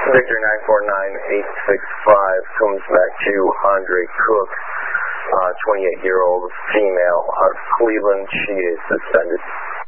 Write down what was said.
Victor 949865 comes back to Andre Cook, 28-year-old female out of Cleveland. She is suspended.